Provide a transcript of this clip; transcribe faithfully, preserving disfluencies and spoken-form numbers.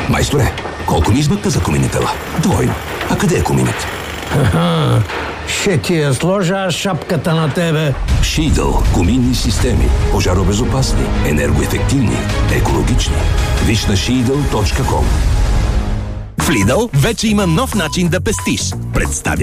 Майсторе, колко ми измъкна за коминитела? Двойно. А къде е коминът? Ха-ха. Ще ти я сложа шапката на тебе. Шийдъл. Коминни системи. Пожаробезопасни, енергоефективни, екологични. Виж на шийдъл точка ком. В Lidl вече има нов начин да пестиш. Представя